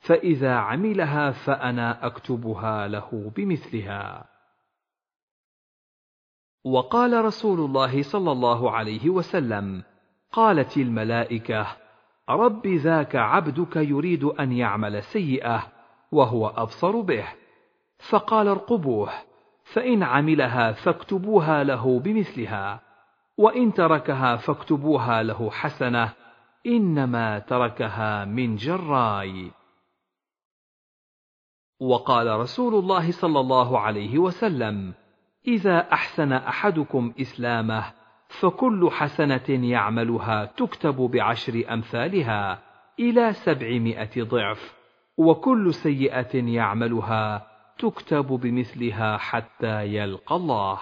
فإذا عملها فأنا أكتبها له بمثلها. وقال رسول الله صلى الله عليه وسلم: قالت الملائكة: رب ذاك عبدك يريد أن يعمل سيئة وهو أبصر به، فقال: ارقبوه، فإن عملها فاكتبوها له بمثلها، وإن تركها فاكتبوها له حسنة، إنما تركها من جراي. وقال رسول الله صلى الله عليه وسلم: إذا أحسن أحدكم إسلامه فكل حسنة يعملها تكتب ب10 أمثالها إلى 700 ضعف، وكل سيئة يعملها تكتب بمثلها حتى يلقى الله.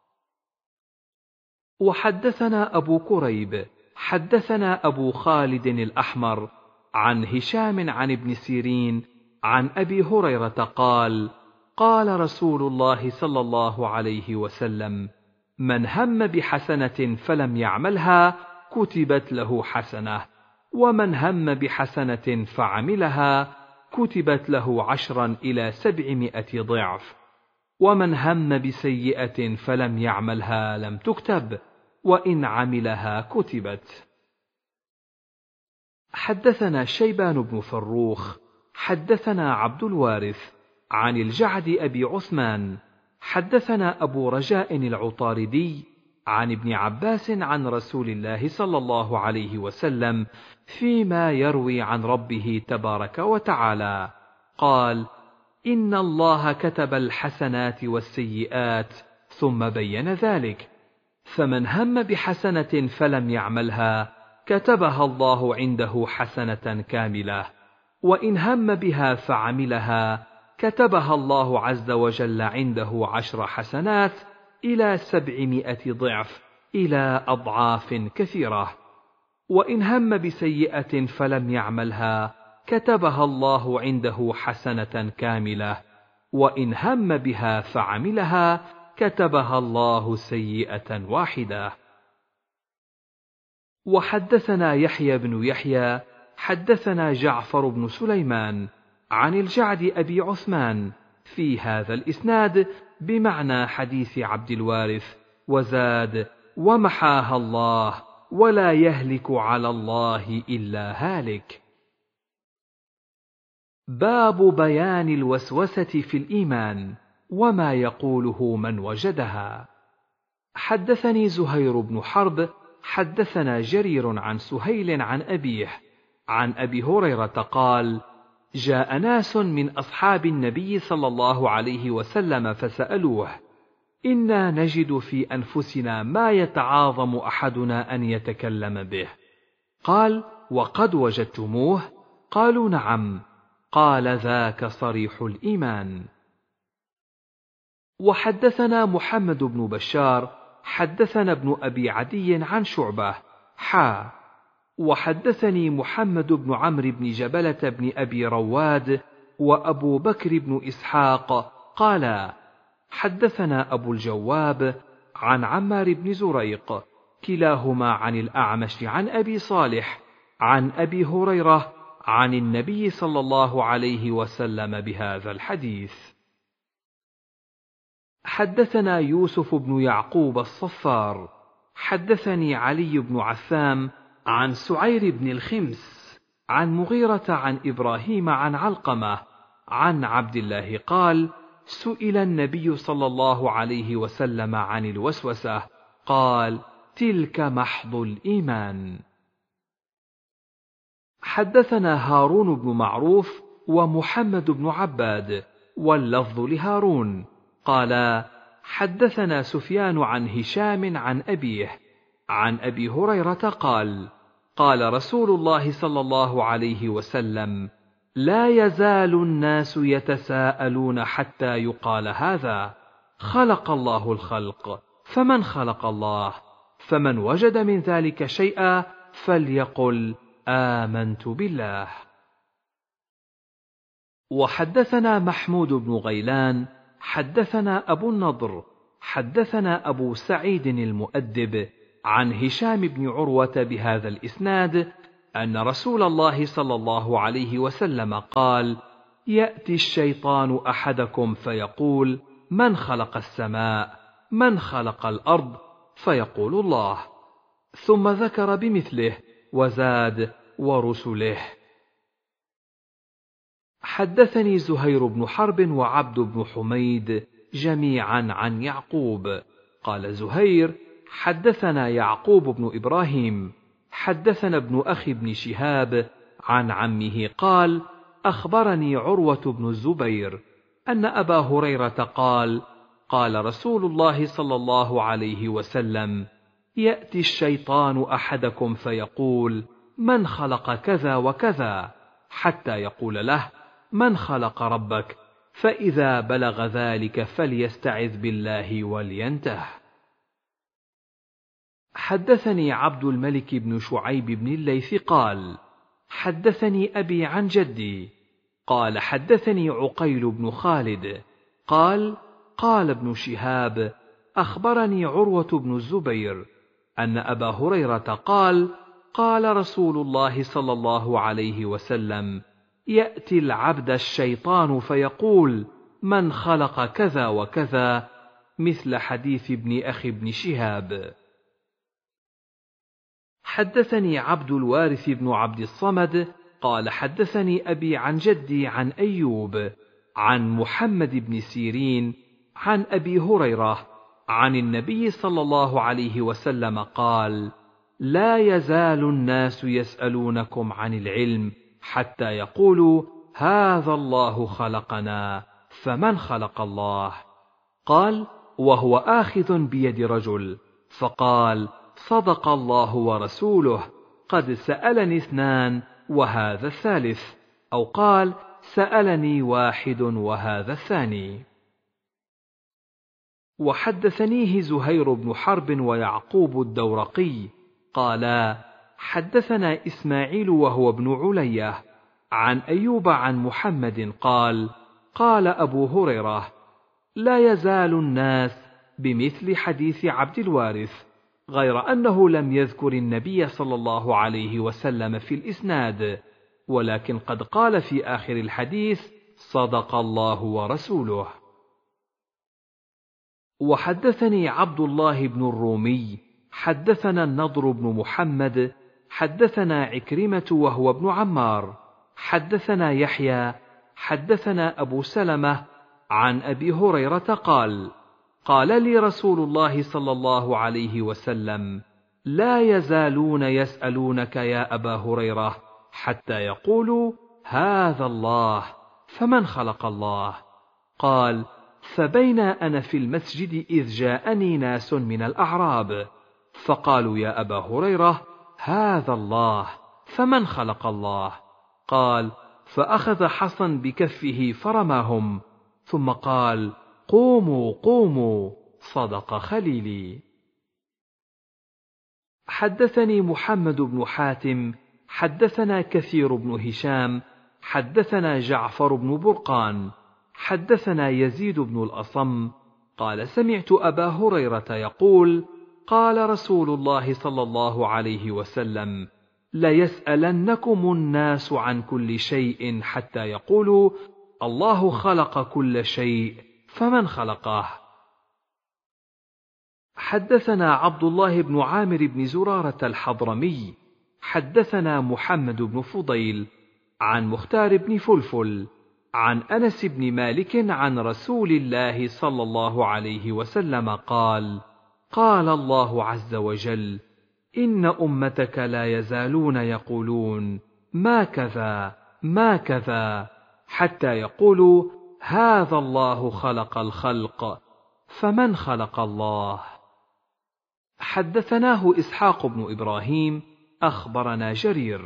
وحدثنا أبو كريب حدثنا أبو خالد الأحمر عن هشام عن ابن سيرين عن أبي هريرة قال: قال رسول الله صلى الله عليه وسلم: من هم بحسنة فلم يعملها كتبت له حسنة، ومن هم بحسنة فعملها كتبت له 10 إلى 700 ضعف، ومن هم بسيئة فلم يعملها لم تكتب، وإن عملها كتبت. حدثنا شيبان بن فروخ حدثنا عبد الوارث عن الجعد أبي عثمان حدثنا أبو رجاء العطاردي عن ابن عباس عن رسول الله صلى الله عليه وسلم فيما يروي عن ربه تبارك وتعالى قال: إن الله كتب الحسنات والسيئات ثم بين ذلك، فمن هم بحسنة فلم يعملها كتبها الله عنده حسنة كاملة، وإن هم بها فعملها كتبها الله عز وجل عنده 10 حسنات إلى 700 ضعف إلى أضعاف كثيرة، وإن هم بسيئة فلم يعملها كتبها الله عنده حسنة كاملة، وإن هم بها فعملها كتبها الله سيئة واحدة. وحدثنا يحيى بن يحيى حدثنا جعفر بن سليمان عن الجعد أبي عثمان في هذا الإسناد بمعنى حديث عبد الوارث، وزاد: ومحاها الله ولا يهلك على الله إلا هالك. باب بيان الوسوسة في الإيمان وما يقوله من وجدها. حدثني زهير بن حرب حدثنا جرير عن سهيل عن أبيه عن أبي هريرة قال: جاء ناس من أصحاب النبي صلى الله عليه وسلم فسألوه: إنا نجد في أنفسنا ما يتعاظم أحدنا أن يتكلم به. قال: وقد وجدتموه؟ قالوا: نعم. قال: ذاك صريح الإيمان. وحدثنا محمد بن بشار حدثنا ابن أبي عدي عن شعبة وحدثني محمد بن عمرو بن جبلة بن أبي رواد وأبو بكر بن إسحاق قالا: حدثنا أبو الجواب عن عمار بن زريق كلاهما عن الأعمش عن أبي صالح عن أبي هريرة عن النبي صلى الله عليه وسلم بهذا الحديث. حدثنا يوسف بن يعقوب الصفار حدثني علي بن عثام عن سعير بن الخمس عن مغيرة عن إبراهيم عن علقمة عن عبد الله قال: سئل النبي صلى الله عليه وسلم عن الوسوسة قال: تلك محض الإيمان. حدثنا هارون بن معروف ومحمد بن عباد واللفظ لهارون قالا: حدثنا سفيان عن هشام عن أبيه عن أبي هريرة قال: قال رسول الله صلى الله عليه وسلم: لا يزال الناس يتساءلون حتى يقال هذا خلق الله الخلق، فمن خلق الله؟ فمن وجد من ذلك شيئا فليقل: آمنت بالله. وحدثنا محمود بن غيلان حدثنا أبو النضر حدثنا أبو سعيد المؤدب عن هشام بن عروة بهذا الإسناد أن رسول الله صلى الله عليه وسلم قال: يأتي الشيطان أحدكم فيقول: من خلق السماء؟ من خلق الأرض؟ فيقول: الله. ثم ذكر بمثله وزاد: ورسله. حدثني زهير بن حرب وعبد بن حميد جميعا عن يعقوب. قال زهير: حدثنا يعقوب بن إبراهيم حدثنا ابن أخي بن شهاب عن عمه قال: أخبرني عروة بن الزبير أن أبا هريرة قال: قال رسول الله صلى الله عليه وسلم: يأتي الشيطان أحدكم فيقول: من خلق كذا وكذا؟ حتى يقول له: من خلق ربك؟ فإذا بلغ ذلك فليستعذ بالله ولينته. حدثني عبد الملك بن شعيب بن الليث قال: حدثني أبي عن جدي قال: حدثني عقيل بن خالد قال: قال ابن شهاب: أخبرني عروة بن الزبير أن أبا هريرة قال: قال رسول الله صلى الله عليه وسلم: يأتي العبد الشيطان فيقول: من خلق كذا وكذا، مثل حديث ابن أخي بن شهاب. حدثني عبد الوارث بن عبد الصمد قال: حدثني أبي عن جدي عن أيوب عن محمد بن سيرين عن أبي هريرة عن النبي صلى الله عليه وسلم قال: لا يزال الناس يسألونكم عن العلم حتى يقولوا: هذا الله خلقنا، فمن خلق الله؟ قال: وهو آخذ بيد رجل، فقال: صدق الله ورسوله، قد سألني 2 وهذا الثالث، أو قال: سألني 1 وهذا الثاني. وحدثنيه زهير بن حرب ويعقوب الدورقي قالا: حدثنا إسماعيل وهو ابن علية عن أيوب عن محمد قال: قال أبو هريرة: لا يزال الناس بمثل حديث عبد الوارث، غير أنه لم يذكر النبي صلى الله عليه وسلم في الإسناد، ولكن قد قال في آخر الحديث: صدق الله ورسوله. وحدثني عبد الله بن الرومي حدثنا النضر بن محمد حدثنا عكرمة وهو ابن عمار حدثنا يحيى حدثنا أبو سلمة عن أبي هريرة قال: قال لي رسول الله صلى الله عليه وسلم: لا يزالون يسألونك يا أبا هريرة حتى يقولوا: هذا الله، فمن خلق الله؟ قال: فبين أنا في المسجد إذ جاءني ناس من الأعراب فقالوا: يا أبا هريرة، هذا الله، فمن خلق الله؟ قال: فأخذ حصا بكفه فرماهم، ثم قال: قوموا قوموا، صدق خليلي. حدثني محمد بن حاتم حدثنا كثير بن هشام حدثنا جعفر بن برقان حدثنا يزيد بن الأصم قال: سمعت أبا هريرة يقول: قال رسول الله صلى الله عليه وسلم: ليسألنكم الناس عن كل شيء حتى يقولوا: الله خلق كل شيء، فمن خلقه؟ حدثنا عبد الله بن عامر بن زرارة الحضرمي حدثنا محمد بن فضيل عن مختار بن فلفل عن أنس بن مالك عن رسول الله صلى الله عليه وسلم قال: قال الله عز وجل: إن أمتك لا يزالون يقولون: ما كذا ما كذا، حتى يقولوا: هذا الله خلق الخلق، فمن خلق الله؟ حدثناه إسحاق بن إبراهيم أخبرنا جرير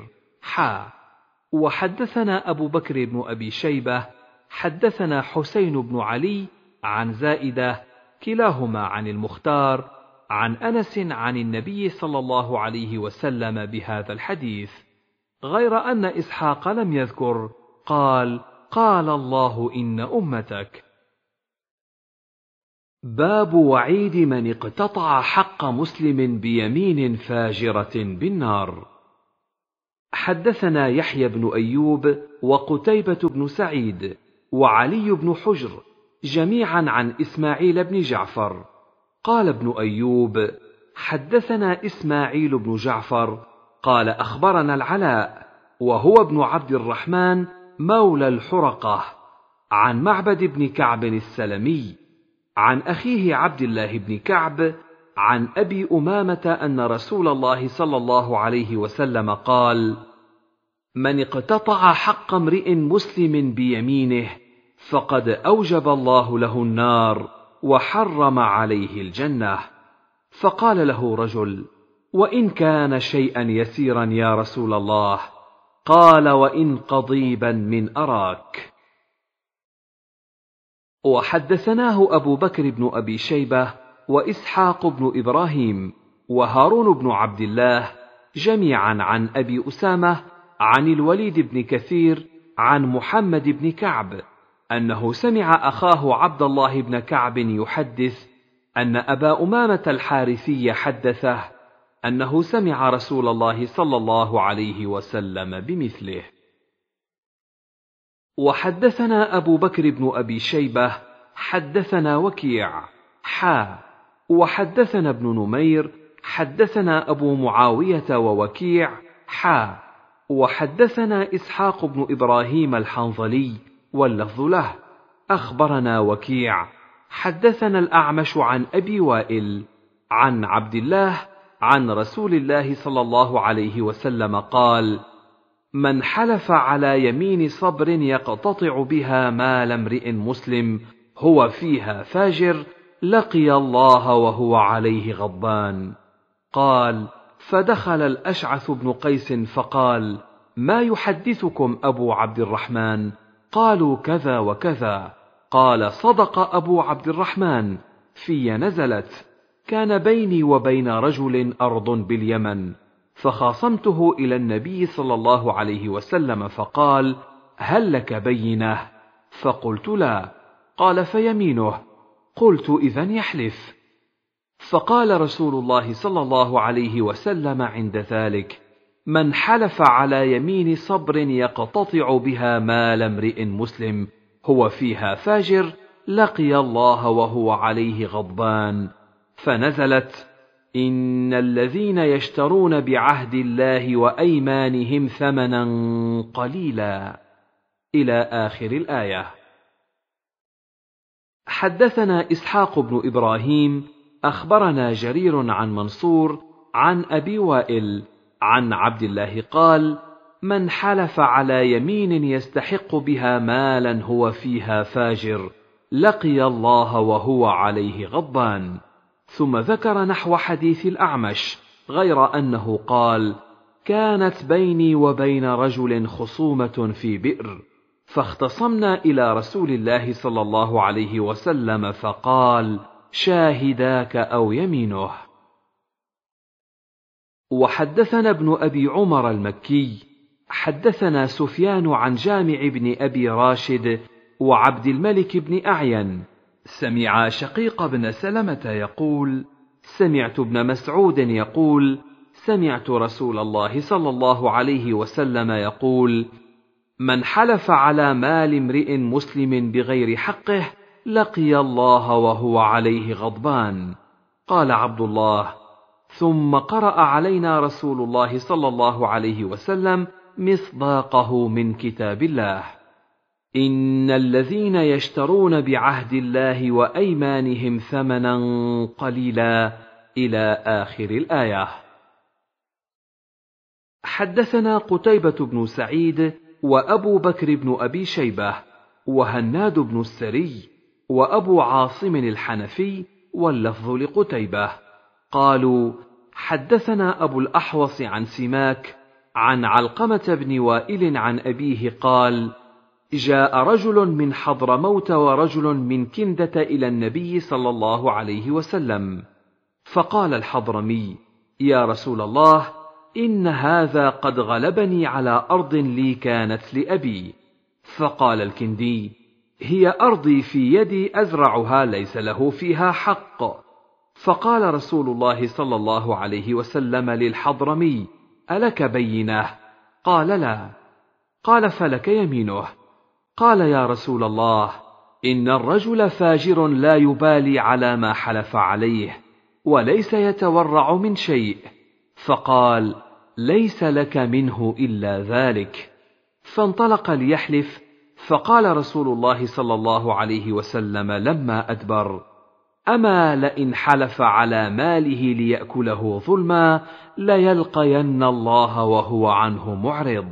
وحدثنا أبو بكر بن أبي شيبة حدثنا حسين بن علي عن زائدة كلاهما عن المختار عن أنس عن النبي صلى الله عليه وسلم بهذا الحديث، غير أن إسحاق لم يذكر قال: قال الله إن أمتك. باب وعيد من اقتطع حق مسلم بيمين فاجرة بالنار. حدثنا يحيى بن أيوب وقتيبة بن سعيد وعلي بن حجر جميعا عن إسماعيل بن جعفر. قال ابن أيوب: حدثنا إسماعيل بن جعفر قال أخبرنا العلاء وهو ابن عبد الرحمن مولى الحرقة عن معبد بن كعب السلمي عن أخيه عبد الله بن كعب عن أبي أمامة أن رسول الله صلى الله عليه وسلم قال: من اقتطع حق امرئ مسلم بيمينه فقد أوجب الله له النار وحرم عليه الجنة. فقال له رجل: وإن كان شيئا يسيرا يا رسول الله؟ قال: وإن قضيبا من أراك. وحدثناه أبو بكر بن أبي شيبة وإسحاق بن إبراهيم وهارون بن عبد الله جميعا عن أبي أسامة عن الوليد بن كثير عن محمد بن كعب أنه سمع أخاه عبد الله بن كعب يحدث أن أبا أمامة الحارثي حدثه أنه سمع رسول الله صلى الله عليه وسلم بمثله. وحدثنا أبو بكر بن أبي شيبة حدثنا وكيع وحدثنا ابن نمير حدثنا أبو معاوية ووكيع وحدثنا إسحاق بن إبراهيم الحنظلي واللفظ له أخبرنا وكيع حدثنا الأعمش عن أبي وائل عن عبد الله عن رسول الله صلى الله عليه وسلم قال: من حلف على يمين صبر يقتطع بها مال امرئ مسلم هو فيها فاجر لقي الله وهو عليه غضبان. قال: فدخل الأشعث بن قيس فقال: ما يحدثكم أبو عبد الرحمن؟ قالوا: كذا وكذا. قال: صدق أبو عبد الرحمن، في نزلت، كان بيني وبين رجل أرض باليمن، فخاصمته إلى النبي صلى الله عليه وسلم فقال: هل لك بينة؟ فقلت: لا. قال: فيمينه. قلت: إذن يحلف. فقال رسول الله صلى الله عليه وسلم عند ذلك: من حلف على يمين صبر يقتطع بها مال امرئ مسلم هو فيها فاجر لقي الله وهو عليه غضبان. فنزلت: إن الذين يشترون بعهد الله وأيمانهم ثمنا قليلا، إلى آخر الآية. حدثنا إسحاق بن إبراهيم أخبرنا جرير عن منصور عن أبي وائل عن عبد الله قال: من حلف على يمين يستحق بها مالا هو فيها فاجر لقي الله وهو عليه غضبان. ثم ذكر نحو حديث الأعمش غير أنه قال: كانت بيني وبين رجل خصومة في بئر، فاختصمنا إلى رسول الله صلى الله عليه وسلم فقال: شاهداك أو يمينه. وحدثنا ابن أبي عمر المكي حدثنا سفيان عن جامع بن أبي راشد وعبد الملك بن أعين سمع شقيق بن سلمة يقول: سمعت ابن مسعود يقول: سمعت رسول الله صلى الله عليه وسلم يقول: من حلف على مال امرئ مسلم بغير حقه لقي الله وهو عليه غضبان. قال عبد الله: ثم قرأ علينا رسول الله صلى الله عليه وسلم مصداقه من كتاب الله: إن الذين يشترون بعهد الله وأيمانهم ثمنا قليلا، إلى آخر الآية. حدثنا قتيبة بن سعيد وأبو بكر بن أبي شيبة وهناد بن السري وأبو عاصم الحنفي واللفظ لقتيبة قالوا: حدثنا أبو الأحوص عن سماك عن علقمة بن وائل عن أبيه قال: جاء رجل من حضرموت ورجل من كندة إلى النبي صلى الله عليه وسلم، فقال الحضرمي: يا رسول الله، إن هذا قد غلبني على أرض لي كانت لأبي. فقال الكندي: هي أرضي في يدي أزرعها ليس له فيها حق. فقال رسول الله صلى الله عليه وسلم للحضرمي: ألك بينة؟ قال لا. قال فلك يمينه. قال يا رسول الله إن الرجل فاجر لا يبالي على ما حلف عليه وليس يتورع من شيء. فقال ليس لك منه إلا ذلك. فانطلق ليحلف، فقال رسول الله صلى الله عليه وسلم لما أدبر: أما لئن حلف على ماله ليأكله ظلما ليلقين الله وهو عنه معرض.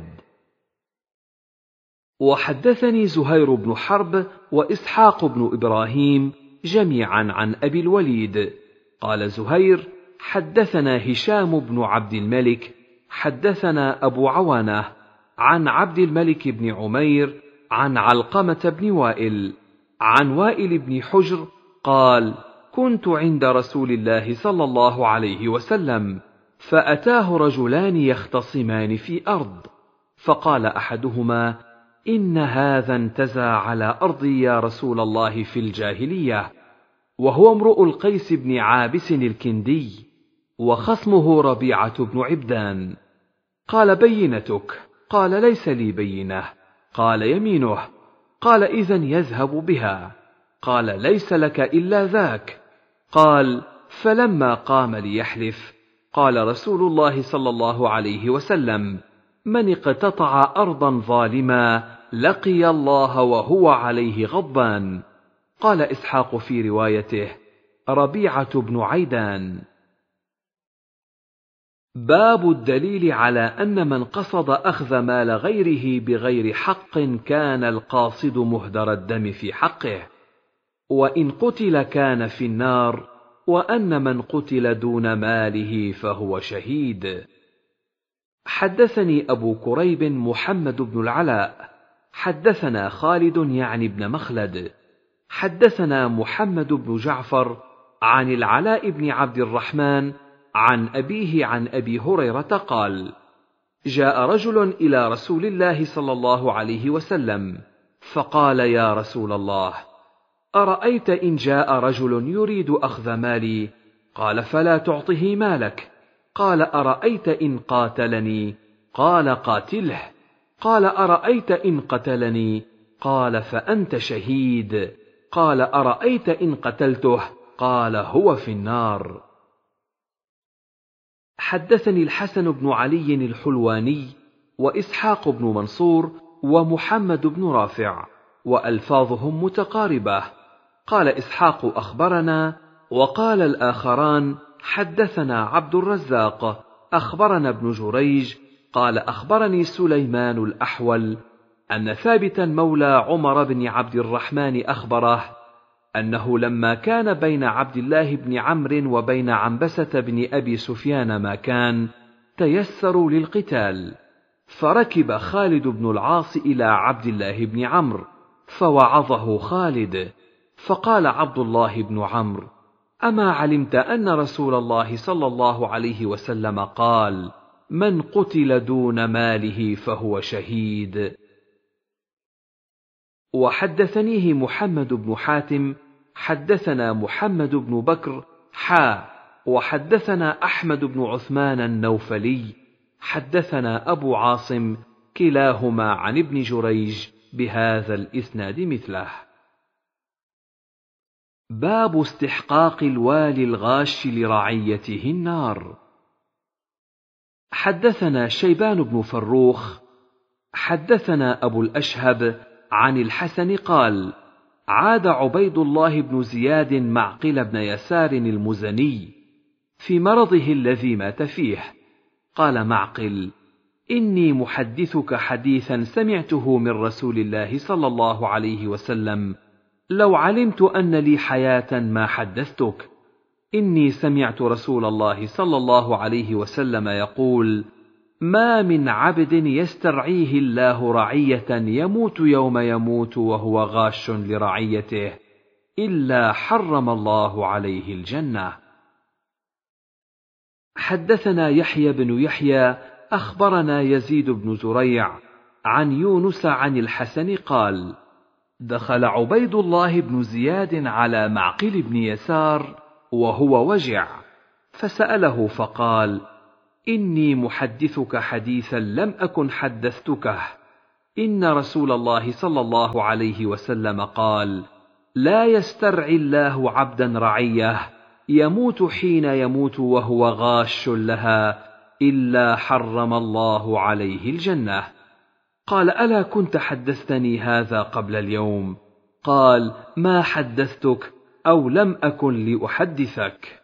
وحدثني زهير بن حرب وإسحاق بن إبراهيم جميعا عن أبي الوليد قال زهير: حدثنا هشام بن عبد الملك حدثنا أبو عوانة عن عبد الملك بن عمير عن علقمة بن وائل عن وائل بن حجر قال: كنت عند رسول الله صلى الله عليه وسلم، فأتاه رجلان يختصمان في أرض، فقال أحدهما: إن هذا انتزع على أرضي يا رسول الله في الجاهلية، وهو امرؤ القيس بن عابس الكندي، وخصمه ربيعة بن عبدان. قال: بينتك؟ قال: ليس لي بينة. قال: يمينه. قال: إذن يذهب بها. قال: ليس لك إلا ذاك. قال: فلما قام ليحلف قال رسول الله صلى الله عليه وسلم: من اقتطع أرضا ظالما لقي الله وهو عليه غضبان. قال إسحاق في روايته: ربيعة بن عيدان. باب الدليل على أن من قصد أخذ مال غيره بغير حق كان القاصد مهدر الدم في حقه، وإن قتل كان في النار، وأن من قتل دون ماله فهو شهيد. حدثني أبو كريب محمد بن العلاء حدثنا خالد يعني بن مخلد حدثنا محمد بن جعفر عن العلاء بن عبد الرحمن عن أبيه عن أبي هريرة قال: جاء رجل إلى رسول الله صلى الله عليه وسلم فقال: يا رسول الله، أرأيت إن جاء رجل يريد أخذ مالي؟ قال: فلا تعطه مالك. قال: أرأيت إن قاتلني؟ قال: قاتله. قال: أرأيت إن قتلني؟ قال: فأنت شهيد. قال: أرأيت إن قتلته؟ قال: هو في النار. حدثني الحسن بن علي الحلواني وإسحاق بن منصور ومحمد بن رافع وألفاظهم متقاربة. قال إسحاق: أخبرنا، وقال الآخران: حدثنا عبد الرزاق أخبرنا ابن جريج قال: أخبرني سليمان الأحول أن ثابتا مولى عمر بن عبد الرحمن أخبره أنه لما كان بين عبد الله بن عمرو وبين عنبسة بن أبي سفيان ما كان، تيسروا للقتال، فركب خالد بن العاص إلى عبد الله بن عمرو فوعظه خالد، فقال عبد الله بن عمرو: أما علمت أن رسول الله صلى الله عليه وسلم قال: من قتل دون ماله فهو شهيد. وحدثنيه محمد بن حاتم حدثنا محمد بن بكر وحدثنا أحمد بن عثمان النوفلي حدثنا أبو عاصم كلاهما عن ابن جريج بهذا الإسناد مثله. باب استحقاق الوالي الغاش لرعيته النار. حدثنا شيبان بن فروخ حدثنا أبو الأشهب عن الحسن قال: عاد عبيد الله بن زياد معقل بن يسار المزني في مرضه الذي مات فيه. قال معقل: إني محدثك حديثا سمعته من رسول الله صلى الله عليه وسلم، لو علمت أن لي حياة ما حدثتك. إني سمعت رسول الله صلى الله عليه وسلم يقول: ما من عبد يسترعيه الله رعية يموت يوم يموت وهو غاش لرعيته إلا حرم الله عليه الجنة. حدثنا يحيى بن يحيى أخبرنا يزيد بن زريع عن يونس عن الحسن قال: دخل عبيد الله بن زياد على معقل بن يسار وهو وجع، فسأله فقال: إني محدثك حديثا لم أكن حدثتكه. إن رسول الله صلى الله عليه وسلم قال: لا يسترعي الله عبدا رعيه يموت حين يموت وهو غاش لها إلا حرم الله عليه الجنة. قال: ألا كنت حدثتني هذا قبل اليوم؟ قال: ما حدثتك أو لم أكن لأحدثك.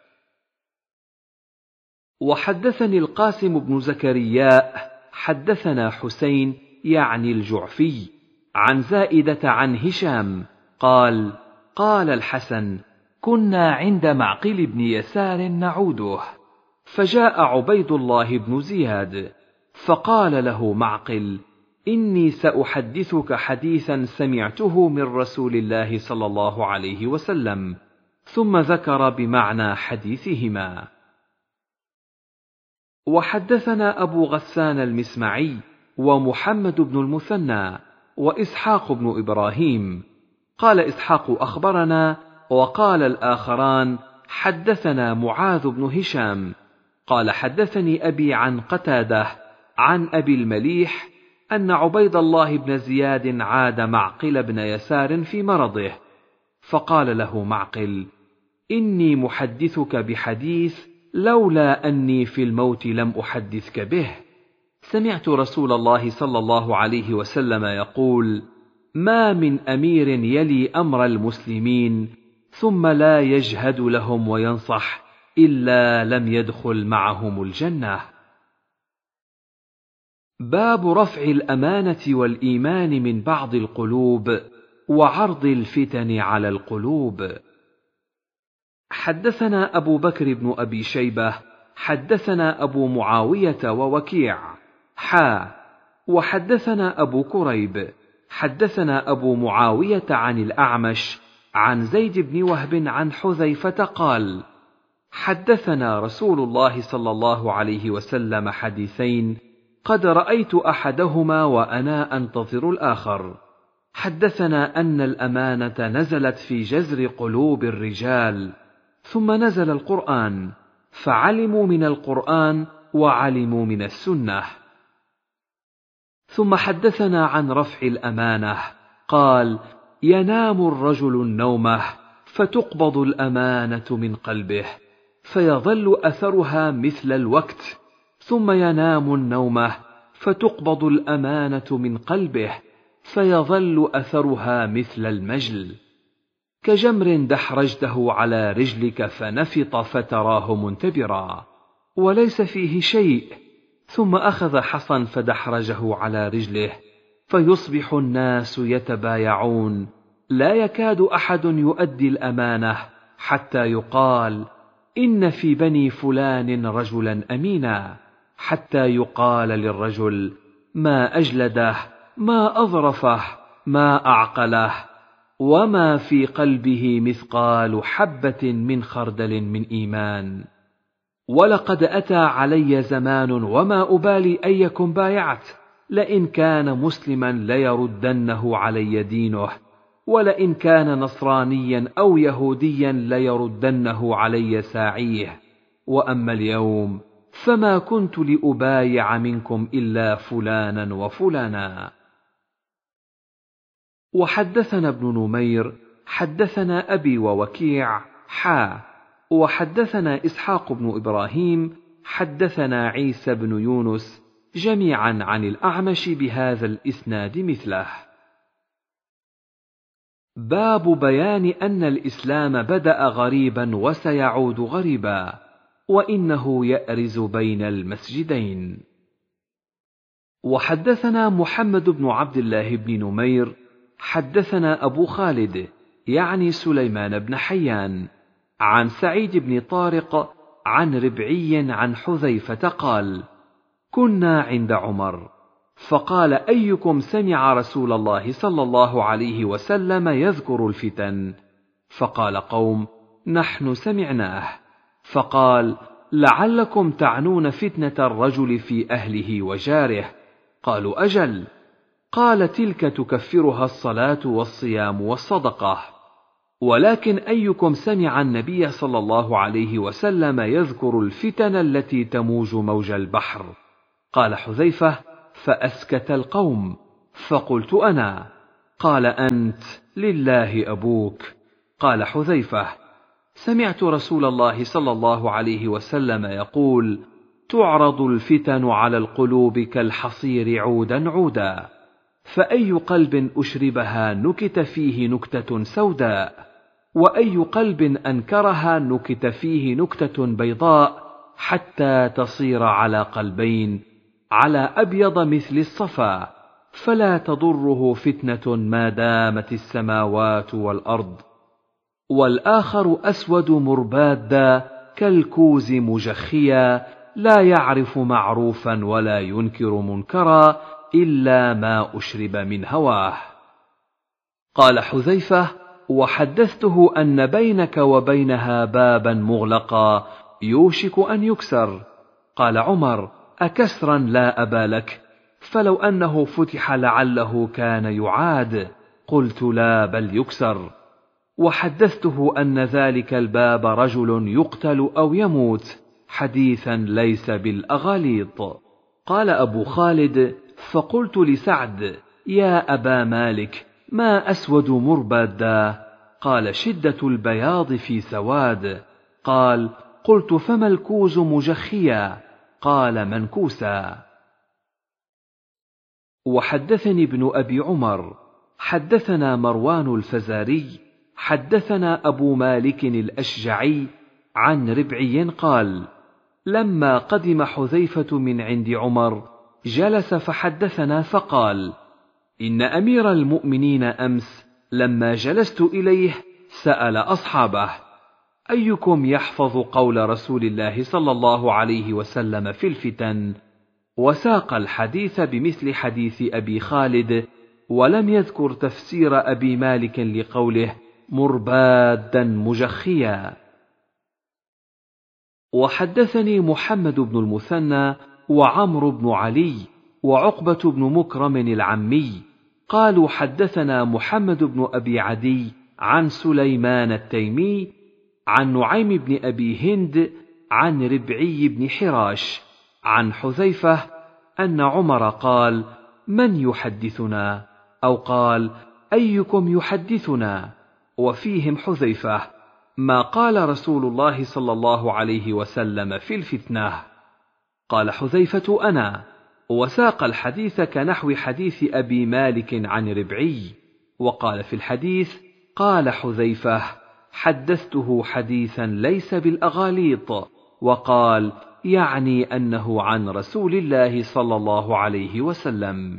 وحدثني القاسم بن زكرياء حدثنا حسين يعني الجعفي عن زائدة عن هشام قال: قال الحسن: كنا عند معقل بن يسار نعوده، فجاء عبيد الله بن زياد فقال له معقل: إني سأحدثك حديثا سمعته من رسول الله صلى الله عليه وسلم، ثم ذكر بمعنى حديثهما. وحدثنا أبو غسان المسمعي ومحمد بن المثنى وإسحاق بن إبراهيم. قال إسحاق: أخبرنا، وقال الآخران: حدثنا معاذ بن هشام قال: حدثني أبي عن قتادة عن أبي المليح أن عبيد الله بن زياد عاد معقل بن يسار في مرضه، فقال له معقل: إني محدثك بحديث لولا أني في الموت لم أحدثك به. سمعت رسول الله صلى الله عليه وسلم يقول: ما من أمير يلي أمر المسلمين ثم لا يجهد لهم وينصح إلا لم يدخل معهم الجنة. باب رفع الأمانة والإيمان من بعض القلوب وعرض الفتن على القلوب. حدثنا أبو بكر بن أبي شيبة حدثنا أبو معاوية ووكيع وحدثنا أبو كريب حدثنا أبو معاوية عن الأعمش عن زيد بن وهب عن حذيفة قال: حدثنا رسول الله صلى الله عليه وسلم حديثين قد رأيت أحدهما وأنا أنتظر الآخر. حدثنا أن الأمانة نزلت في جذر قلوب الرجال، ثم نزل القرآن، فعلموا من القرآن وعلموا من السنة. ثم حدثنا عن رفع الأمانة قال: ينام الرجل النومة فتقبض الأمانة من قلبه فيظل أثرها مثل الوقت، ثم ينام النومة فتقبض الأمانة من قلبه فيظل أثرها مثل المجل، كجمر دحرجته على رجلك فنفط فتراه منتبرا وليس فيه شيء، ثم أخذ حصا فدحرجه على رجله فيصبح الناس يتبايعون، لا يكاد أحد يؤدي الأمانة حتى يقال: إن في بني فلان رجلا أمينا، حتى يقال للرجل: ما أجلده، ما أظرفه، ما أعقله، وما في قلبه مثقال حبة من خردل من إيمان. ولقد أتى علي زمان وما أبالي أيكم بايعت، لئن كان مسلما ليردنه علي دينه، ولئن كان نصرانيا أو يهوديا ليردنه علي ساعيه، وأما اليوم فما كنت لأبايع منكم إلا فلانا وفلانا. وحدثنا ابن نمير حدثنا أبي ووكيع وحدثنا إسحاق بن إبراهيم حدثنا عيسى بن يونس جميعا عن الأعمش بهذا الإسناد مثله. باب بيان أن الإسلام بدأ غريبا وسيعود غريبا، وإنه يأرز بين المسجدين. وحدثنا محمد بن عبد الله بن نمير حدثنا أبو خالد يعني سليمان بن حيان عن سعيد بن طارق عن ربعي عن حذيفة قال: كنا عند عمر فقال: أيكم سمع رسول الله صلى الله عليه وسلم يذكر الفتن؟ فقال قوم: نحن سمعناه. فقال: لعلكم تعنون فتنة الرجل في أهله وجاره. قالوا: أجل. قال: تلك تكفرها الصلاة والصيام والصدقة. ولكن أيكم سمع النبي صلى الله عليه وسلم يذكر الفتن التي تموج موج البحر؟ قال حذيفة: فأسكت القوم، فقلت أنا. قال: أنت لله أبوك. قال حذيفة: سمعت رسول الله صلى الله عليه وسلم يقول: تعرض الفتن على القلوب كالحصير عودا عودا، فأي قلب أشربها نكت فيه نكتة سوداء، وأي قلب أنكرها نكت فيه نكتة بيضاء، حتى تصير على قلبين، على أبيض مثل الصفا، فلا تضره فتنة ما دامت السماوات والأرض. والآخر أسود مربادا كالكوز مجخيا، لا يعرف معروفا ولا ينكر منكرا إلا ما أشرب من هواه. قال حذيفة: وحدثته أن بينك وبينها بابا مغلقا يوشك أن يكسر. قال عمر: أكسرا لا أبا لك، فلو أنه فتح لعله كان يعاد. قلت: لا، بل يكسر. وحدثته أن ذلك الباب رجل يقتل أو يموت، حديثا ليس بالأغاليط. قال أبو خالد: فقلت لسعد: يا أبا مالك، ما أسود مربادا؟ قال: شدة البياض في سواد. قال: قلت: فما الكوز مجخيا؟ قال: منكوسا. وحدثني ابن أبي عمر حدثنا مروان الفزاري حدثنا أبو مالك الأشجعي عن ربعي قال: لما قدم حذيفة من عند عمر جلس فحدثنا فقال: إن أمير المؤمنين أمس لما جلست إليه سأل أصحابه: أيكم يحفظ قول رسول الله صلى الله عليه وسلم في الفتن؟ وساق الحديث بمثل حديث أبي خالد، ولم يذكر تفسير أبي مالك لقوله مربادا مجخيا. وحدثني محمد بن المثنى وعمرو بن علي وعقبة بن مكرم العمي قالوا: حدثنا محمد بن أبي عدي عن سليمان التيمي عن نعيم بن أبي هند عن ربعي بن حراش عن حذيفة أن عمر قال: من يحدثنا؟ أو قال: أيكم يحدثنا؟ وفيهم حذيفة: ما قال رسول الله صلى الله عليه وسلم في الفتنة. قال حذيفة: أنا. وساق الحديث كنحو حديث أبي مالك عن ربعي. وقال في الحديث: قال حذيفة: حدثته حديثا ليس بالأغاليط. وقال: يعني أنه عن رسول الله صلى الله عليه وسلم.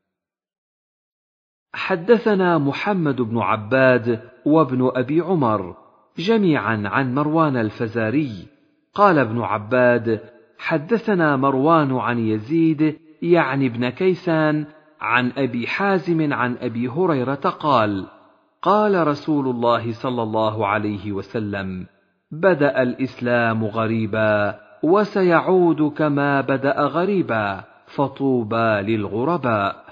حدثنا محمد بن عباد وابن أبي عمر جميعا عن مروان الفزاري قال ابن عباد: حدثنا مروان عن يزيد يعني ابن كيسان عن أبي حازم عن أبي هريرة قال: قال رسول الله صلى الله عليه وسلم: بدأ الإسلام غريبا وسيعود كما بدأ غريبا، فطوبى للغرباء.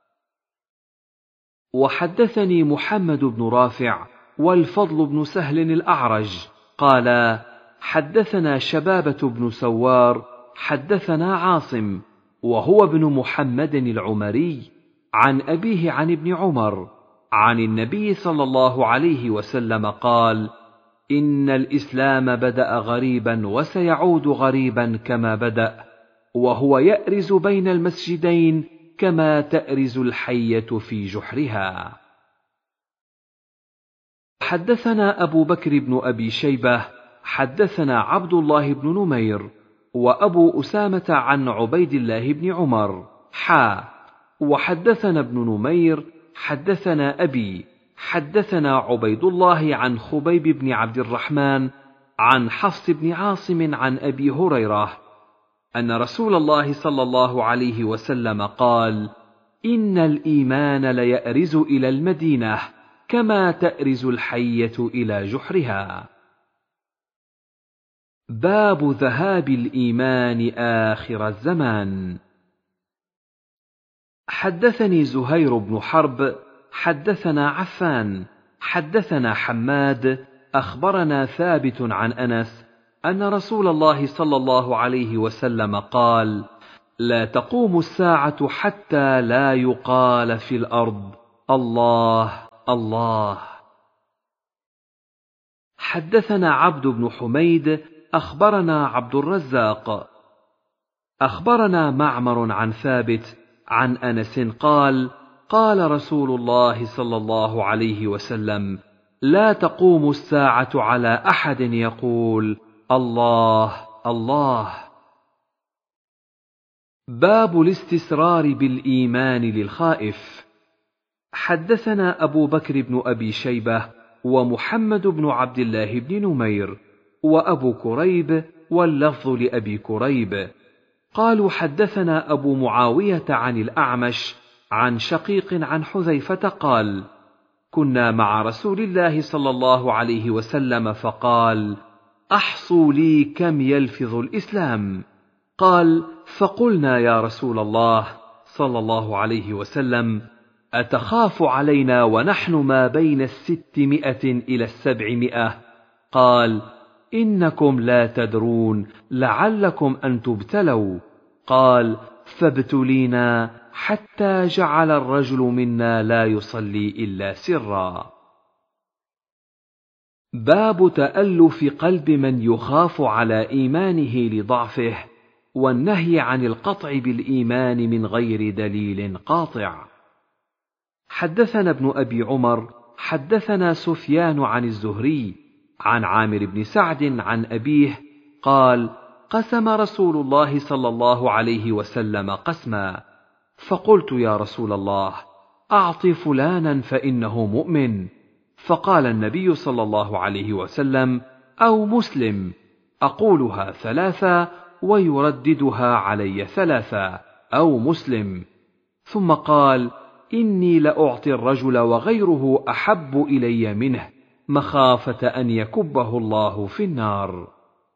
وحدثني محمد بن رافع والفضل بن سهل الأعرج قال: حدثنا شبابة بن سوار حدثنا عاصم وهو ابن محمد العمري عن أبيه عن ابن عمر عن النبي صلى الله عليه وسلم قال: إن الإسلام بدأ غريبا وسيعود غريبا كما بدأ، وهو يأرز بين المسجدين كما تأرز الحية في جحرها. حدثنا أبو بكر بن أبي شيبة حدثنا عبد الله بن نمير وأبو أسامة عن عبيد الله بن عمر وحدثنا ابن نمير حدثنا أبي حدثنا عبيد الله عن خبيب بن عبد الرحمن عن حفص بن عاصم عن أبي هريرة أن رسول الله صلى الله عليه وسلم قال: إن الإيمان ليأرز إلى المدينة كما تأرز الحية إلى جحرها. باب ذهاب الإيمان آخر الزمان. حدثني زهير بن حرب حدثنا عفان حدثنا حماد أخبرنا ثابت عن أنس أن رسول الله صلى الله عليه وسلم قال: لا تقوم الساعة حتى لا يقال في الأرض الله الله. حدثنا عبد بن حميد أخبرنا عبد الرزاق أخبرنا معمر عن ثابت عن أنس قال: قال رسول الله صلى الله عليه وسلم: لا تقوم الساعة على أحد يقول الله الله. باب الاستسرار بالإيمان للخائف. حدثنا أبو بكر بن أبي شيبة ومحمد بن عبد الله بن نمير وأبو كريب واللفظ لأبي كريب قالوا: حدثنا أبو معاوية عن الأعمش عن شقيق عن حذيفة قال: كنا مع رسول الله صلى الله عليه وسلم فقال: أحصوا لي كم يلفظ الإسلام. قال: فقلنا يا رسول الله صلى الله عليه وسلم: أتخاف علينا ونحن ما بين 600 إلى 700؟ قال: إنكم لا تدرون لعلكم أن تبتلوا. قال: فابتلينا حتى جعل الرجل منا لا يصلي إلا سرا. باب تألف قلب من يخاف على إيمانه لضعفه، والنهي عن القطع بالإيمان من غير دليل قاطع. حدثنا ابن أبي عمر حدثنا سفيان عن الزهري عن عامر بن سعد عن أبيه قال: قسم رسول الله صلى الله عليه وسلم قسما، فقلت: يا رسول الله، أعط فلانا فإنه مؤمن. فقال النبي صلى الله عليه وسلم: أو مسلم. أقولها 3 ويرددها علي 3: أو مسلم. ثم قال: إني لأعطي الرجل وغيره أحب إلي منه، مخافة أن يكبه الله في النار.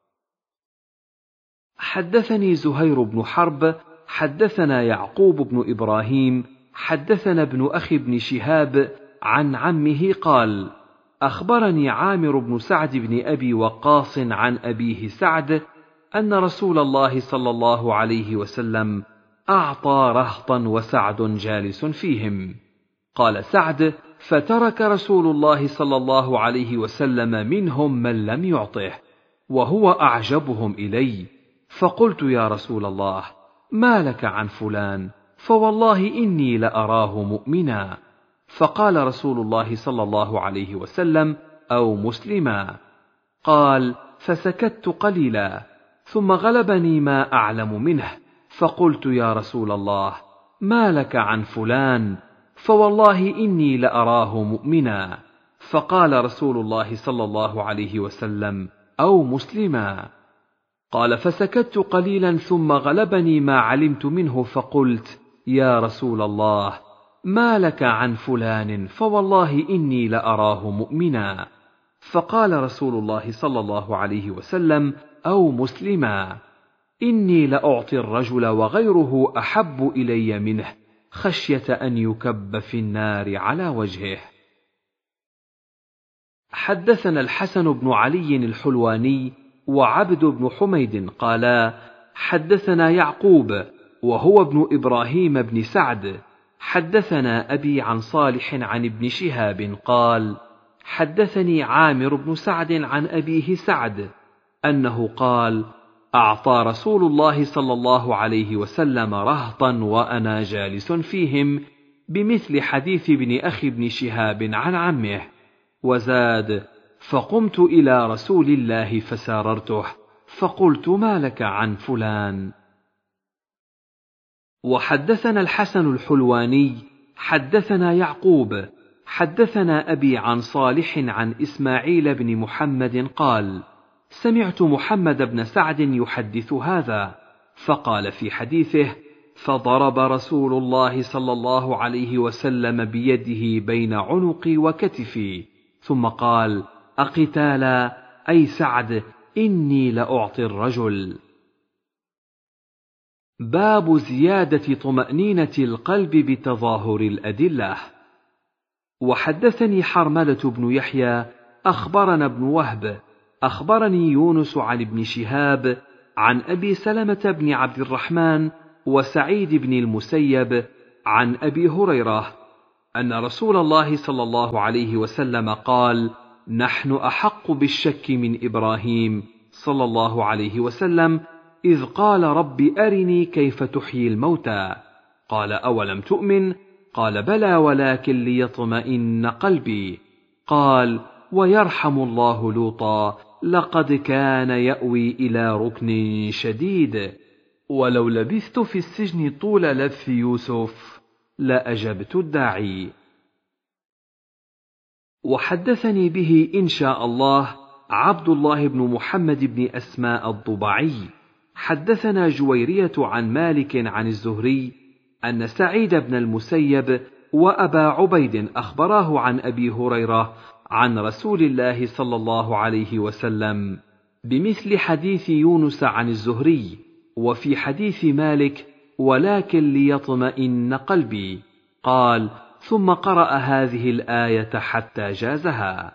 حدثني زهير بن حرب حدثنا يعقوب بن إبراهيم حدثنا ابن أخي بن شهاب عن عمه قال: أخبرني عامر بن سعد بن أبي وقاص عن أبيه سعد أن رسول الله صلى الله عليه وسلم أعطى رهطا وسعد جالس فيهم. قال سعد: فترك رسول الله صلى الله عليه وسلم منهم من لم يعطه، وهو أعجبهم إلي. فقلت: يا رسول الله، ما لك عن فلان؟ فوالله إني لأراه مؤمنا. فقال رسول الله صلى الله عليه وسلم: أو مسلما. قال: فسكت قليلا، ثم غلبني ما أعلم منه، فقلت: يا رسول الله، ما لك عن فلان؟ فوالله إني لأراه مؤمنا. فقال رسول الله صلى الله عليه وسلم: أو مسلما. قال: فسكت قليلا ثم غلبني ما علمت منه، فقلت: يا رسول الله، ما لك عن فلان؟ فوالله إني لأراه مؤمنا. فقال رسول الله صلى الله عليه وسلم: أو مسلما. إني لأعطي الرجل وغيره أحب إلي منه، خشية أن يكب في النار على وجهه. حدثنا الحسن بن علي الحلواني وعبد بن حميد قالا: حدثنا يعقوب وهو ابن إبراهيم بن سعد حدثنا أبي عن صالح عن ابن شهاب قال: حدثني عامر بن سعد عن أبيه سعد أنه قال: أعطى رسول الله صلى الله عليه وسلم رهطا وأنا جالس فيهم، بمثل حديث ابن أخي ابن شهاب عن عمه، وزاد: فقمت إلى رسول الله فساررته، فقلت: ما لك عن فلان؟ وحدثنا الحسن الحلواني حدثنا يعقوب حدثنا أبي عن صالح عن إسماعيل بن محمد قال: سمعت محمد بن سعد يحدث هذا، فقال في حديثه: فضرب رسول الله صلى الله عليه وسلم بيده بين عنقي وكتفي، ثم قال: أقتالا أي سعد، إني لأعطي الرجل. باب زيادة طمأنينة القلب بتظاهر الأدلة. وحدثني حرملة بن يحيى أخبرنا ابن وهب أخبرني يونس عن ابن شهاب عن أبي سلمة بن عبد الرحمن وسعيد بن المسيب عن أبي هريرة أن رسول الله صلى الله عليه وسلم قال: نحن أحق بالشك من إبراهيم صلى الله عليه وسلم إذ قال: رب أرني كيف تحيي الموتى. قال: أولم تؤمن؟ قال: بلى ولكن ليطمئن قلبي. قال: ويرحم الله لوطا، لقد كان يأوي إلى ركن شديد، ولو لبثت في السجن طول لبث يوسف لأجبت الداعي. وحدثني به إن شاء الله عبد الله بن محمد بن أسماء الضبعي. حدثنا جويرية عن مالك عن الزهري أن سعيد بن المسيب وأبا عبيد أخبراه عن أبي هريرة عن رسول الله صلى الله عليه وسلم بمثل حديث يونس عن الزهري، وفي حديث مالك: ولكن ليطمئن قلبي. قال: ثم قرأ هذه الآية حتى جازها.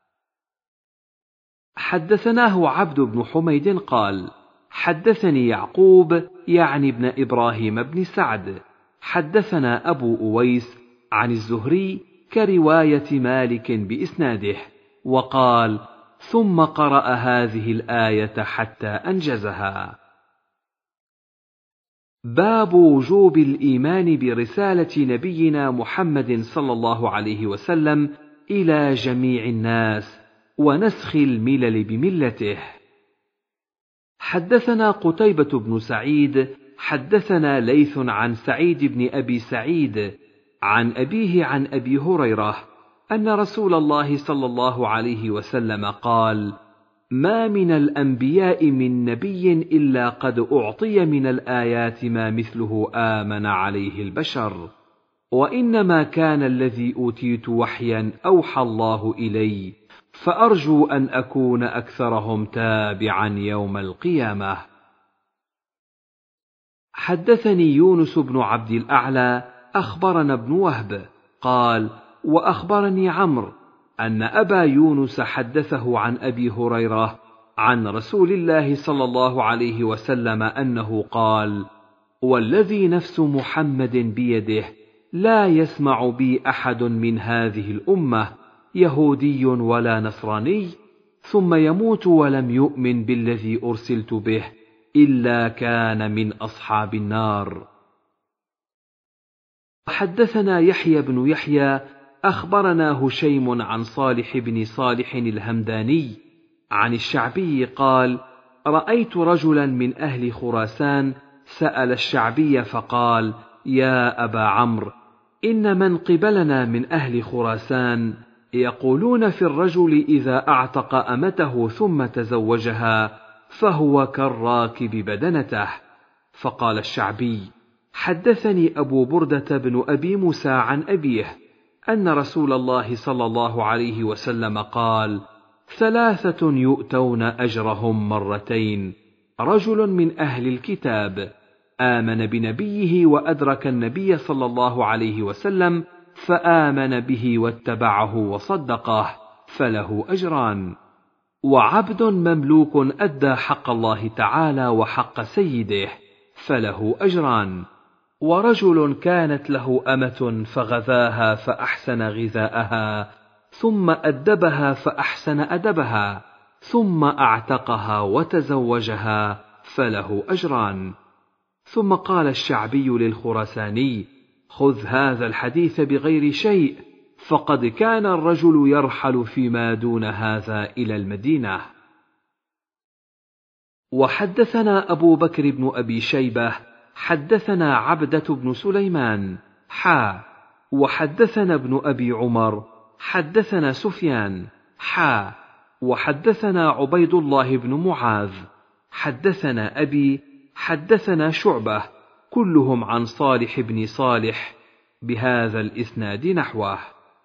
حدثناه عبد بن حميد قال: حدثني يعقوب يعني ابن إبراهيم بن سعد حدثنا أبو أويس عن الزهري كرواية مالك بإسناده، وقال: ثم قرأ هذه الآية حتى أنجزها. باب وجوب الإيمان برسالة نبينا محمد صلى الله عليه وسلم إلى جميع الناس ونسخ الملل بملته. حدثنا قتيبة بن سعيد حدثنا ليث عن سعيد بن أبي سعيد عن أبيه عن أبي هريرة أن رسول الله صلى الله عليه وسلم قال: ما من الأنبياء من نبي إلا قد أعطي من الآيات ما مثله آمن عليه البشر، وإنما كان الذي أوتيت وحيا أوحى الله إلي، فأرجو أن أكون أكثرهم تابعا يوم القيامة. حدثني يونس بن عبد الأعلى أخبرنا ابن وهب قال: وأخبرني عمرو أن أبا يونس حدثه عن أبي هريرة عن رسول الله صلى الله عليه وسلم أنه قال: والذي نفس محمد بيده لا يسمع بي أحد من هذه الأمة يهودي ولا نصراني ثم يموت ولم يؤمن بالذي أرسلت به إلا كان من أصحاب النار. حدثنا يحيى بن يحيى أخبرنا هشيم عن صالح بن صالح الهمداني عن الشعبي قال: رأيت رجلا من أهل خراسان سأل الشعبي فقال: يا أبا عمرو، إن من قبلنا من أهل خراسان يقولون في الرجل إذا أعتق أمته ثم تزوجها فهو كالراكب بدنته. فقال الشعبي: حدثني أبو بردة بن أبي موسى عن أبيه أن رسول الله صلى الله عليه وسلم قال: ثلاثة يؤتون أجرهم مرتين: رجل من أهل الكتاب آمن بنبيه وأدرك النبي صلى الله عليه وسلم فآمن به واتبعه وصدقه فله أجران، وعبد مملوك أدى حق الله تعالى وحق سيده فله أجران، ورجل كانت له أمة فغذاها فأحسن غذاءها ثم أدبها فأحسن أدبها ثم أعتقها وتزوجها فله أجران. ثم قال الشعبي للخراساني: خذ هذا الحديث بغير شيء، فقد كان الرجل يرحل فيما دون هذا إلى المدينة. وحدثنا أبو بكر بن أبي شيبة حدثنا عبدة بن سليمان وحدثنا ابن أبي عمر حدثنا سفيان وحدثنا عبيد الله بن معاذ حدثنا أبي حدثنا شعبة كلهم عن صالح بن صالح بهذا الإسناد نحوه.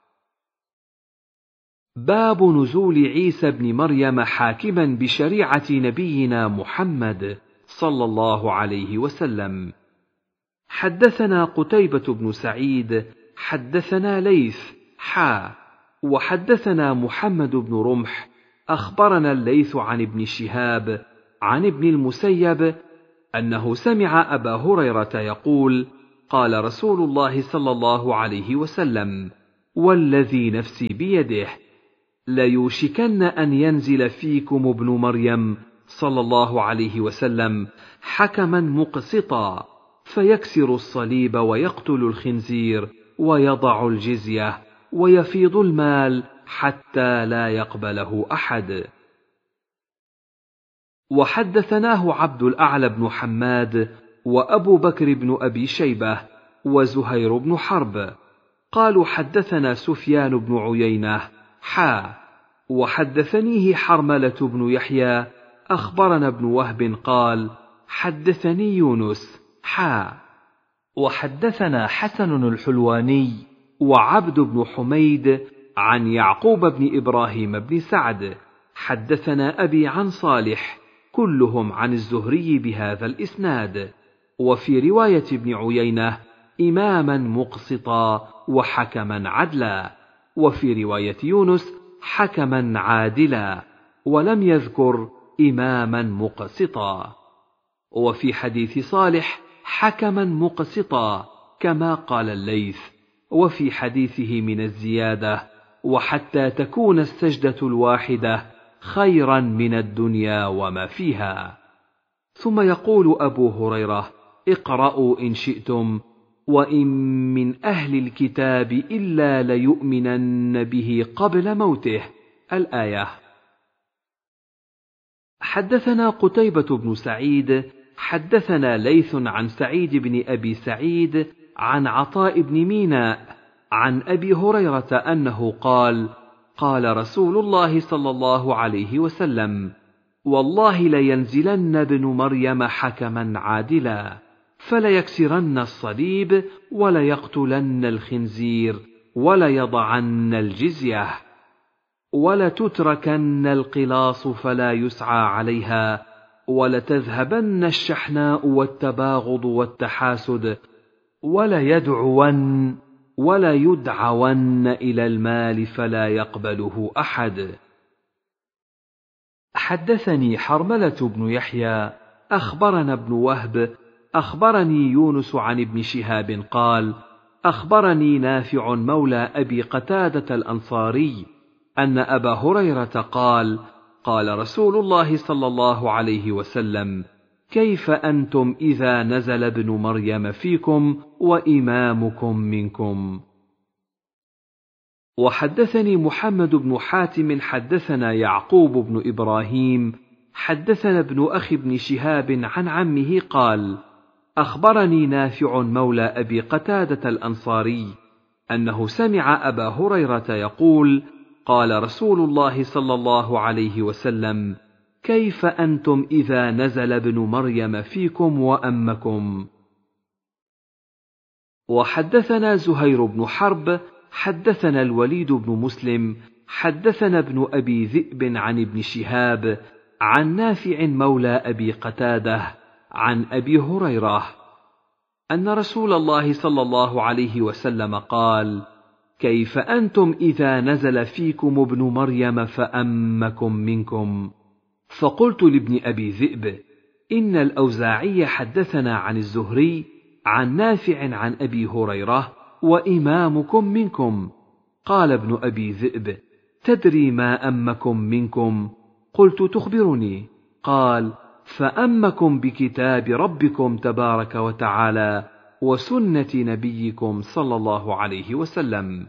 باب نزول عيسى بن مريم حاكما بشريعة نبينا محمد صلى الله عليه وسلم. حدثنا قتيبة بن سعيد حدثنا ليث وحدثنا محمد بن رمح أخبرنا الليث عن ابن شهاب عن ابن المسيب أنه سمع أبا هريرة يقول: قال رسول الله صلى الله عليه وسلم: والذي نفسي بيده ليوشكن أن ينزل فيكم ابن مريم صلى الله عليه وسلم حكما مقسطا، فيكسر الصليب ويقتل الخنزير ويضع الجزية ويفيض المال حتى لا يقبله أحد. وحدثناه عبد الأعلى بن حماد وأبو بكر بن أبي شيبة وزهير بن حرب قالوا حدثنا سفيان بن عيينة وحدثنيه حرملة بن يحيى أخبرنا ابن وهب قال حدثني يونس وحدثنا حسن الحلواني وعبد بن حميد عن يعقوب بن إبراهيم بن سعد حدثنا أبي عن صالح كلهم عن الزهري بهذا الإسناد. وفي رواية ابن عيينة إماما مقسطا وحكما عدلا، وفي رواية يونس حكما عادلا، ولم يذكر إماما مقسطا. وفي حديث صالح حكما مقسطا كما قال الليث، وفي حديثه من الزيادة: وحتى تكون السجدة الواحدة خيرا من الدنيا وما فيها. ثم يقول أبو هريرة: اقرأوا إن شئتم: وإن من أهل الكتاب إلا ليؤمنن به قبل موته. الآية. حدثنا قتيبة بن سعيد حدثنا ليث عن سعيد بن أبي سعيد عن عطاء بن ميناء عن أبي هريرة أنه قال: قال رسول الله صلى الله عليه وسلم: والله لينزلن ابن مريم حكما عادلا، فليكسرن الصليب وليقتلن الخنزير وليضعن الجزية ولتتركن القلاص فلا يسعى عليها ولتذهبن الشحناء والتباغض والتحاسد وليدعون إلى المال فلا يقبله أحد. حدثني حرملة بن يحيى أخبرنا ابن وهب أخبرني يونس عن ابن شهاب قال: أخبرني نافع مولى أبي قتادة الأنصاري أن أبا هريرة قال: قال رسول الله صلى الله عليه وسلم: كيف أنتم إذا نزل ابن مريم فيكم وإمامكم منكم؟ وحدثني محمد بن حاتم حدثنا يعقوب بن إبراهيم حدثنا ابن أخي بن شهاب عن عمه قال: أخبرني نافع مولى أبي قتادة الأنصاري أنه سمع أبا هريرة يقول: قال رسول الله صلى الله عليه وسلم: كيف أنتم إذا نزل ابن مريم فيكم وأمكم؟ وحدثنا زهير بن حرب حدثنا الوليد بن مسلم حدثنا ابن أبي ذئب عن ابن شهاب عن نافع مولى أبي قتادة عن أبي هريرة أن رسول الله صلى الله عليه وسلم قال: كيف أنتم إذا نزل فيكم ابن مريم فأمكم منكم؟ فقلت لابن أبي ذئب: إن الأوزاعي حدثنا عن الزهري عن نافع عن أبي هريرة وإمامكم منكم. قال ابن أبي ذئب: تدري ما أمكم منكم؟ قلت: تخبرني. قال: فأمكم بكتاب ربكم تبارك وتعالى وسنة نبيكم صلى الله عليه وسلم.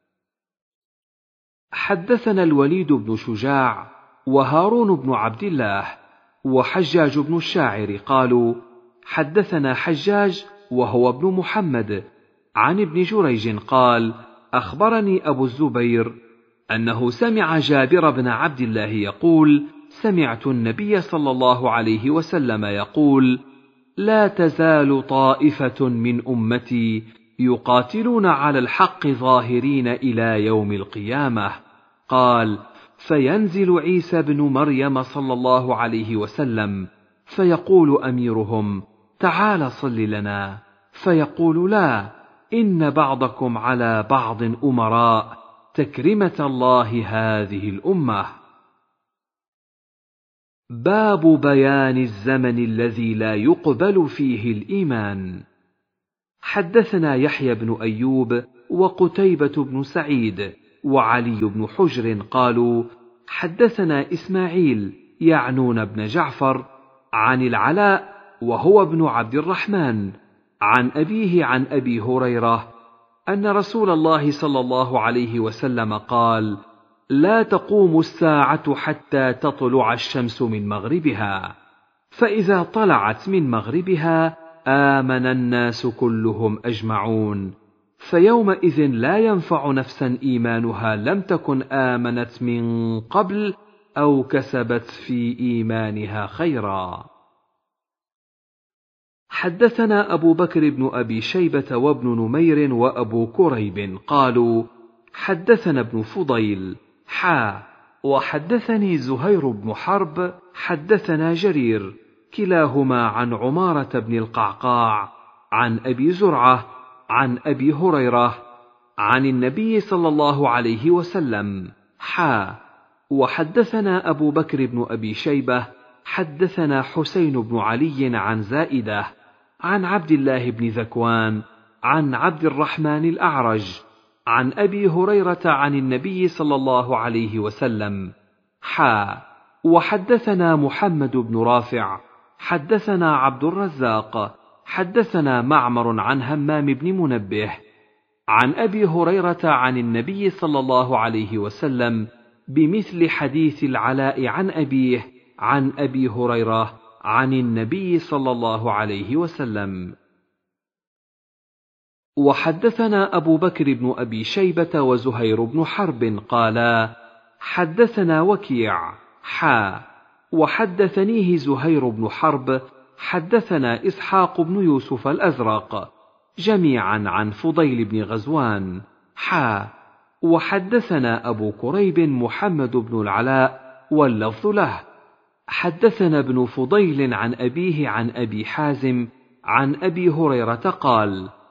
حدثنا الوليد بن شجاع وهارون بن عبد الله وحجاج بن الشاعر قالوا: حدثنا حجاج وهو ابن محمد عن ابن جريج قال: أخبرني أبو الزبير أنه سمع جابر بن عبد الله يقول: سمعت النبي صلى الله عليه وسلم يقول: لا تزال طائفة من أمتي يقاتلون على الحق ظاهرين إلى يوم القيامة. قال: فينزل عيسى بن مريم صلى الله عليه وسلم فيقول أميرهم: تعال صل لنا، فيقول: لا، إن بعضكم على بعض أمراء، تكرمة الله هذه الأمة. باب بيان الزمن الذي لا يقبل فيه الإيمان. حدثنا يحيى بن أيوب وقتيبة بن سعيد وعلي بن حجر قالوا حدثنا إسماعيل يعنون بن جعفر عن العلاء وهو ابن عبد الرحمن عن أبيه عن أبي هريرة أن رسول الله صلى الله عليه وسلم قال: لا تقوم الساعة حتى تطلع الشمس من مغربها، فإذا طلعت من مغربها آمن الناس كلهم أجمعون، فيومئذ لا ينفع نفسا إيمانها لم تكن آمنت من قبل أو كسبت في إيمانها خيرا. حدثنا أبو بكر بن أبي شيبة وابن نمير وأبو كريب قالوا حدثنا ابن فضيل وحدثني زهير بن حرب حدثنا جرير كلاهما عن عمارة بن القعقاع عن أبي زرعة عن أبي هريرة عن النبي صلى الله عليه وسلم وحدثنا أبو بكر بن أبي شيبة حدثنا حسين بن علي عن زائدة عن عبد الله بن ذكوان عن عبد الرحمن الأعرج عن أبي هريرة عن النبي صلى الله عليه وسلم وحدثنا محمد بن رافع حدثنا عبد الرزاق حدثنا معمر عن همام بن منبه عن أبي هريرة عن النبي صلى الله عليه وسلم بمثل حديث العلاء عن أبيه عن أبي هريرة عن النبي صلى الله عليه وسلم. وحدثنا أبو بكر بن أبي شيبة وزهير بن حرب قالا حدثنا وكيع وحدثنيه زهير بن حرب حدثنا إسحاق بن يوسف الأزرق جميعا عن فضيل بن غزوان وحدثنا أبو كريب محمد بن العلاء واللفظ له حدثنا ابن فضيل عن أبيه عن أبي حازم عن أبي هريرة قال